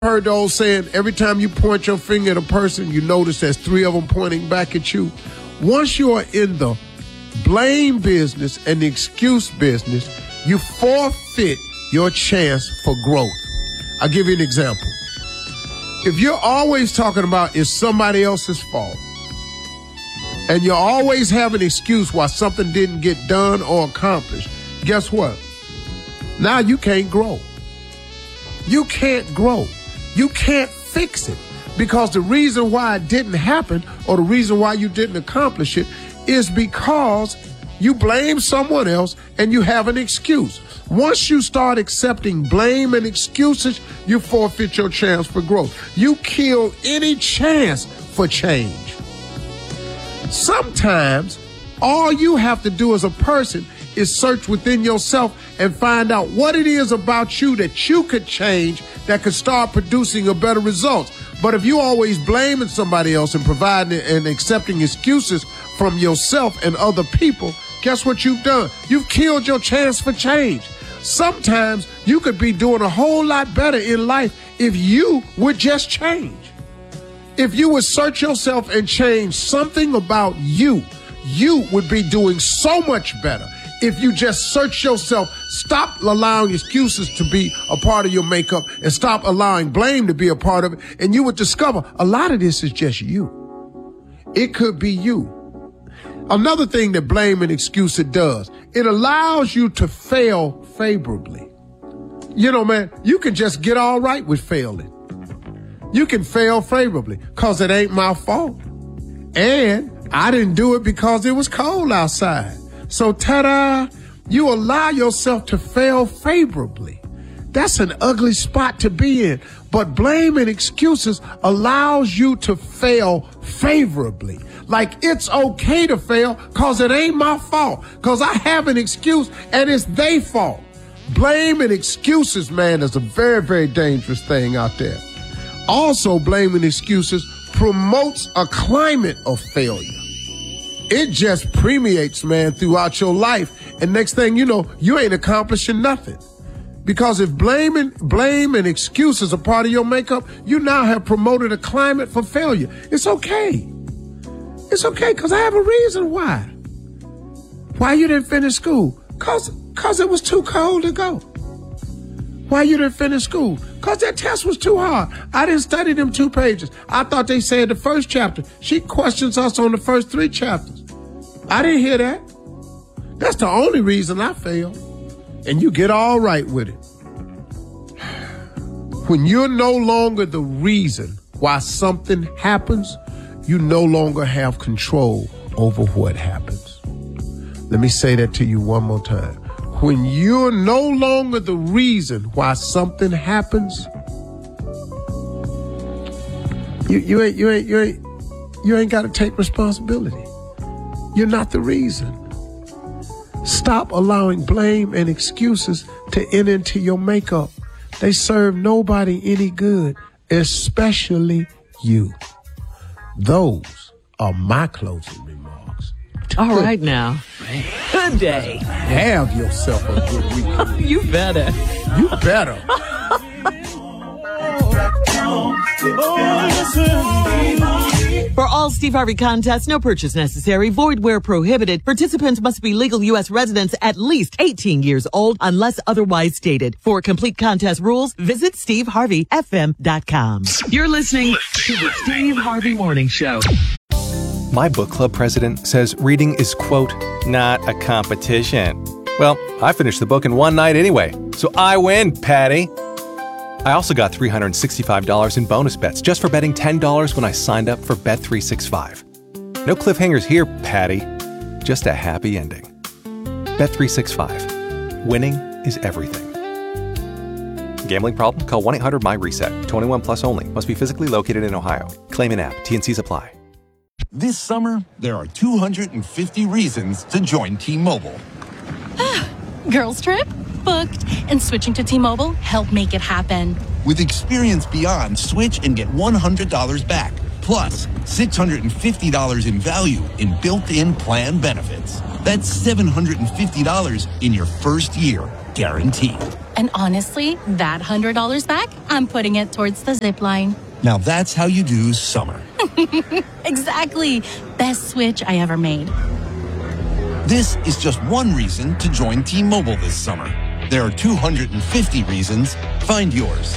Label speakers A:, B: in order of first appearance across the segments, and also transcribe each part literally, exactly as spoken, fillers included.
A: heard the old saying, every time you point your finger at a person, you notice there's three of them pointing back at you. Once you are in the blame business and the excuse business, you forfeit your chance for growth. I'll give you an example. If you're always talking about it's somebody else's fault, and you always have an excuse why something didn't get done or accomplished, guess what? Now you can't grow. You can't grow. You can't fix it, because the reason why it didn't happen or the reason why you didn't accomplish it is because you blame someone else and you have an excuse. Once you start accepting blame and excuses, you forfeit your chance for growth. You kill any chance for change. Sometimes all you have to do as a person is search within yourself and find out what it is about you that you could change that could start producing a better result. But if you always blaming somebody else and providing and accepting excuses from yourself and other people, guess what you've done? You've killed your chance for change. Sometimes you could be doing a whole lot better in life if you would just change. If you would search yourself and change something about you, you would be doing so much better. If you just search yourself, stop allowing excuses to be a part of your makeup and stop allowing blame to be a part of it, and you would discover a lot of this is just you. It could be you. Another thing that blame and excuse it does, it allows you to fail favorably. You know, man, you can just get all right with failing. You can fail favorably because it ain't my fault. And I didn't do it because it was cold outside. So, ta-da, you allow yourself to fail favorably. That's an ugly spot to be in. But blame and excuses allows you to fail favorably. Like it's okay to fail because it ain't my fault. Because I have an excuse and it's their fault. Blame and excuses, man, is a very, very dangerous thing out there. Also, blame and excuses promotes a climate of failure. It just permeates, man, throughout your life. And next thing you know, you ain't accomplishing nothing. Because if blame and, blame and excuses are part of your makeup, you now have promoted a climate for failure. It's okay. It's okay, because I have a reason why. Why you didn't finish school? Because because it was too cold to go. Why you didn't finish school? Because that test was too hard. I didn't study them two pages. I thought they said the first chapter. She questions us on the first three chapters. I didn't hear that. That's the only reason I failed. And you get all right with it. When you're no longer the reason why something happens, you no longer have control over what happens. Let me say that to you one more time. When you're no longer the reason why something happens, you, you ain't you ain't you ain't you ain't got to take responsibility. You're not the reason. Stop allowing blame and excuses to enter into your makeup. They serve nobody any good, especially you. Those are my closing remarks.
B: All good. Right now. Good day.
A: Have yourself a good weekend.
B: You better.
A: You better.
B: For all Steve Harvey contests, no purchase necessary, void where prohibited. Participants must be legal U S residents at least eighteen years old unless otherwise stated. For complete contest rules, visit steve harvey f m dot com. You're listening to the Steve Harvey Morning Show.
C: My book club president says reading is, quote, not a competition. Well, I finished the book in one night anyway, so I win, Patty. I also got three hundred sixty-five dollars in bonus bets just for betting ten dollars when I signed up for Bet three sixty-five. No cliffhangers here, Patty. Just a happy ending. Bet three sixty-five. Winning is everything. Gambling problem? Call one eight hundred my reset. twenty-one plus only. Must be physically located in Ohio. Claim in app. T N Cs apply.
D: This summer, there are two hundred fifty reasons to join T-Mobile.
E: Girls trip? Booked. And switching to T-Mobile helped make it happen.
D: With Experience Beyond, switch and get one hundred dollars back. Plus, six hundred fifty dollars in value in built-in plan benefits. That's seven hundred fifty dollars in your first year, guaranteed.
E: And honestly, that one hundred dollars back, I'm putting it towards the zip line.
D: Now that's how you do summer.
E: Exactly. Best switch I ever made.
D: This is just one reason to join T-Mobile this summer. There are two hundred fifty reasons. Find yours.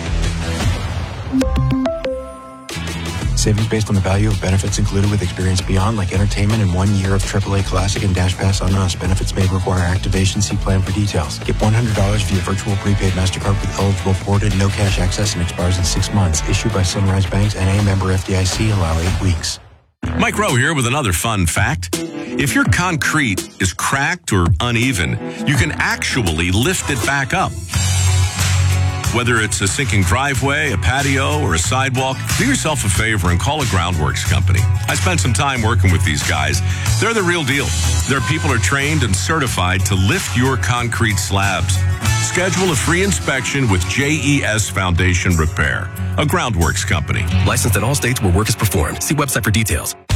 F: Savings based on the value of benefits included with Experience Beyond, like entertainment and one year of triple A Classic and Dash Pass on Us. Benefits may require activation. See plan for details. Get one hundred dollars via virtual prepaid MasterCard with eligible ported, no cash access, and expires in six months. Issued by Sunrise Banks, N A member F D I C. Allow eight weeks.
G: Mike Rowe here with another fun fact. If your concrete is cracked or uneven, you can actually lift it back up. Whether it's a sinking driveway, a patio, or a sidewalk, do yourself a favor and call a Groundworks company. I spent some time working with these guys. They're the real deal. Their people are trained and certified to lift your concrete slabs. Schedule a free inspection with J E S Foundation Repair, a Groundworks company.
H: Licensed in all states where work is performed. See website for details.